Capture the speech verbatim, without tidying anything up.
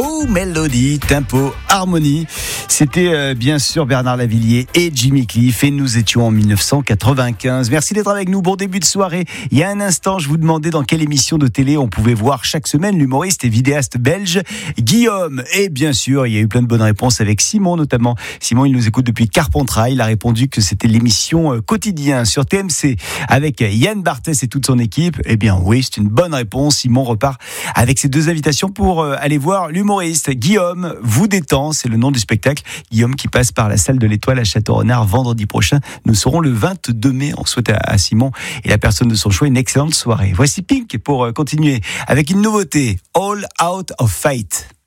Oh, mélodie, tempo, harmonie. C'était euh, bien sûr Bernard Lavilliers et Jimmy Cliff et nous étions en dix-neuf cent quatre-vingt-quinze. Merci d'être avec nous. Bon début de soirée. Il y a un instant, je vous demandais dans quelle émission de télé on pouvait voir chaque semaine l'humoriste et vidéaste belge Guillaume. Et bien sûr, il y a eu plein de bonnes réponses avec Simon notamment. Simon, il nous écoute depuis Carpentras. Il a répondu que c'était l'émission euh, Quotidien sur T M C avec Yann Barthès et toute son équipe. Eh bien oui, c'est une bonne réponse. Simon repart avec ses deux invitations pour euh, aller voir l'humoriste Guillaume vous détend, c'est le nom du spectacle. Guillaume qui passe par la salle de l'Étoile à Château-Renard vendredi prochain. Nous serons le vingt-deux mai. On souhaite à, à Simon et la personne de son choix une excellente soirée. Voici Pink pour euh, continuer avec une nouveauté, All Out of Fight.